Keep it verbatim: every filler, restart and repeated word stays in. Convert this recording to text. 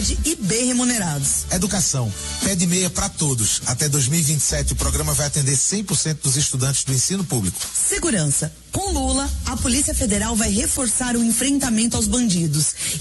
qualidade e bem remunerados. Educação, pé de meia para todos. Até dois mil e vinte e sete, o programa vai atender cem por cento dos estudantes do ensino público. Segurança. Com Lula, a Polícia Federal vai reforçar o enfrentamento aos bandidos